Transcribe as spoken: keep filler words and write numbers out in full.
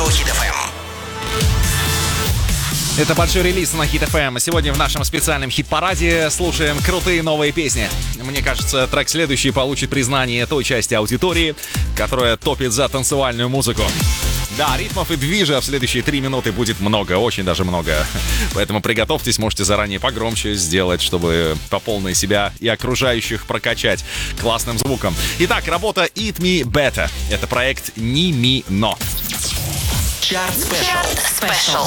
Хит эф эм. Это большой релиз на Хит эф эм. Сегодня в нашем специальном хит-параде слушаем крутые новые песни. Мне кажется, трек следующий получит признание той части аудитории, которая топит за танцевальную музыку. Да, ритмов и движа в следующие три минуты будет много, очень даже много. Поэтому приготовьтесь, можете заранее погромче сделать, чтобы по полной себя и окружающих прокачать классным звуком. Итак, работа Eat Me Better. Это проект Ни Ми Но. Чарт спешл.